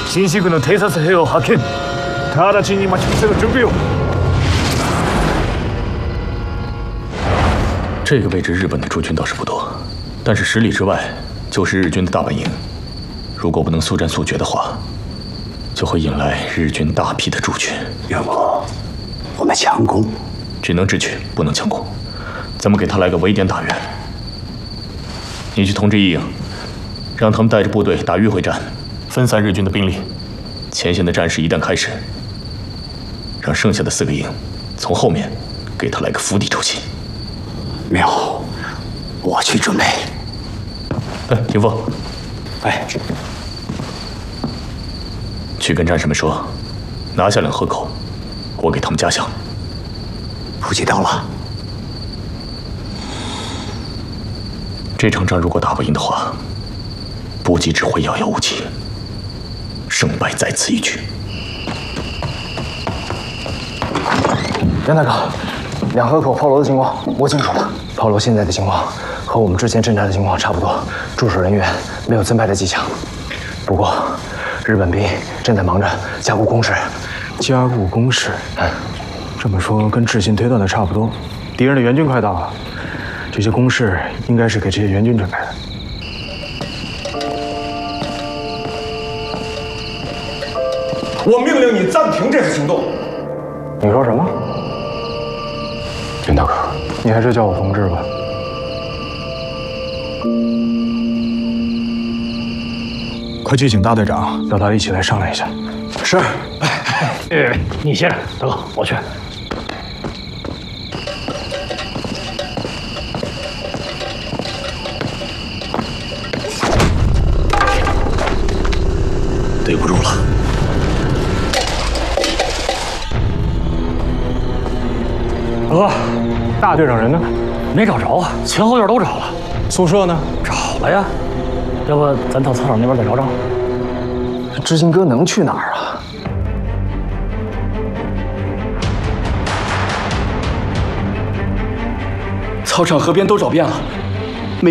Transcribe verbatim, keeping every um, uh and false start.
新式の偵察兵を派遣。直ちに待ち伏せの準備を。 这个位置日本的驻军倒是不多，但是十里之外就是日军的大本营。如果不能速战速决的话，就会引来日军大批的驻军。 要不我们强攻？ 只能智取，不能强攻。咱们给他来个围点打援。你去通知一营，让他们带着部队打迂回战，分散日军的兵力。前线的战事一旦开始，让剩下的四个营从后面给他来个釜底抽薪。 妙，我去准备。 哎，霆锋， 哎， 去跟战士们说，拿下两河口，我给他们加饷。 补给到了。 这场仗如果打不赢的话，补给只会遥遥无期，胜败在此一举。 杨大哥，两河口炮楼的情况摸清楚了。炮楼现在的情况和我们之前侦察的情况差不多，驻守人员没有增派的迹象。不过，日本兵正在忙着加固工事。 加固工事，嗯，这么说跟智信推断的差不多。敌人的援军快到了，这些工事应该是给这些援军准备的。 我命令你暂停这次行动。 你说什么？ 袁大哥， 你还是叫我同志吧。快去请大队长，叫他一起来商量一下。 是。哎，你先，大哥，我去。 对不住了。 大哥，大队长人呢？ 没找着啊，前后院都找了。 宿舍呢？ 找了呀。要不咱到操场那边再找找？知心哥能去哪儿啊？ 操场、河边都找遍了，